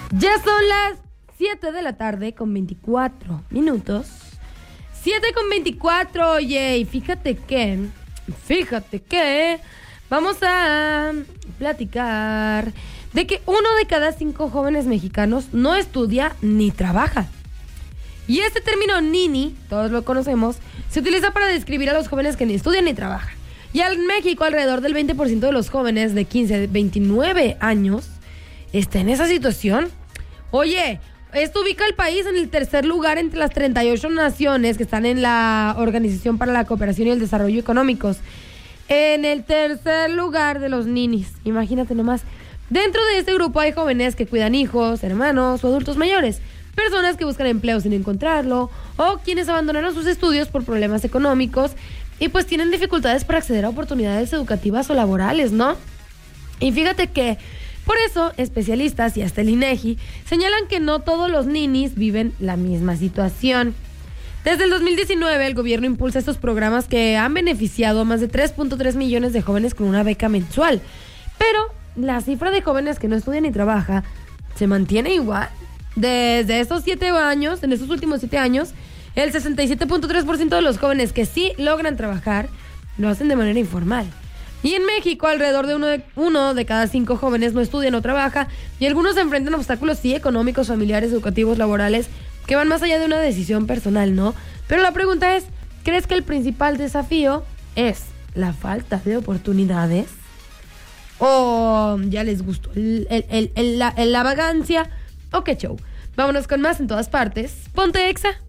Ya son las 7 de la tarde con 24 minutos. 7 con 24, oye, y fíjate que vamos a platicar de que 1 de cada 5 jóvenes mexicanos no estudia ni trabaja. Y este término nini, todos lo conocemos, se utiliza para describir a los jóvenes que ni estudian ni trabajan. Y en México alrededor del 20% de los jóvenes de 15 a 29 años está en esa situación. Oye, esto ubica al país en el tercer lugar entre las 38 naciones que están en la Organización para la Cooperación y el Desarrollo Económicos. En el tercer lugar de los ninis, imagínate nomás. Dentro de este grupo hay jóvenes que cuidan hijos, hermanos o adultos mayores, personas que buscan empleo sin encontrarlo, o quienes abandonaron sus estudios por problemas económicos y pues tienen dificultades para acceder a oportunidades educativas o laborales, ¿no? Y fíjate que por eso especialistas y hasta el INEGI señalan que no todos los ninis viven la misma situación. Desde el 2019 el gobierno impulsa estos programas que han beneficiado a más de 3.3 millones de jóvenes con una beca mensual, pero la cifra de jóvenes que no estudian ni trabajan se mantiene igual. Desde estos 7 años, en estos últimos 7 años, el 67.3% de los jóvenes que sí logran trabajar lo hacen de manera informal. Y en México, alrededor de uno de cada 5 jóvenes no estudia, no trabaja, y algunos se enfrentan a obstáculos, sí, económicos, familiares, educativos, laborales, que van más allá de una decisión personal, ¿no? Pero la pregunta es, ¿crees que el principal desafío es la falta de oportunidades? ¿O ya les gustó la vagancia? ¿O qué show? Vámonos con más en todas partes. Ponte Exa.